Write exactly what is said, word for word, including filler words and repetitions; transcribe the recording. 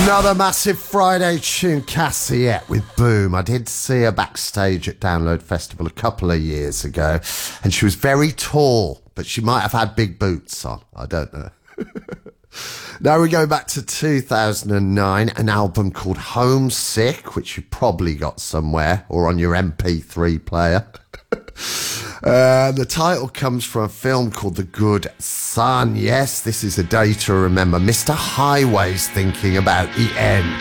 Another massive Friday tune, Cassiette with Boom. I did see her backstage at Download Festival a couple of years ago, and she was very tall, but she might have had big boots on. I don't know. Now we go back to two thousand nine, an album called Homesick, which you probably got somewhere or on your M P three player. Uh, the title comes from a film called The Good Son. Yes, this is a day to remember. Mister Highway's thinking about the end.